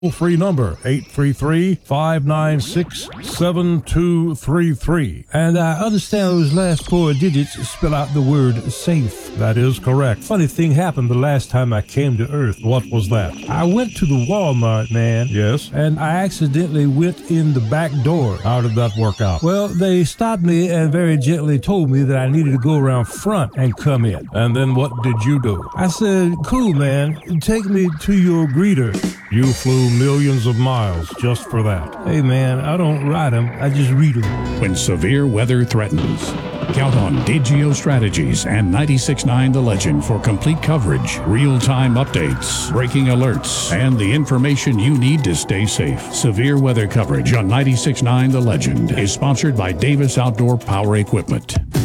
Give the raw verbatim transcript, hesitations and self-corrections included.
Toll-free number, eight three three, five nine six, seven two three three. And I understand those last four digits spell out the word safe. That is correct. Funny thing happened the last time I came to Earth. What was that? I went to the Walmart, man. Yes? And I accidentally went in the back door. How did that work out? Well, they stopped me and very gently told me that I needed to go around front and come in. And then what did you do? I said, cool, man. Take me to your greeter. You flew millions of miles just for that. Hey, man, I don't ride them. I just read them. When severe weather threatens, count on Digio Strategies and ninety-six point nine The Legend for complete coverage, real-time updates, breaking alerts, and the information you need to stay safe. Severe weather coverage on ninety-six point nine The Legend is sponsored by Davis Outdoor Power Equipment.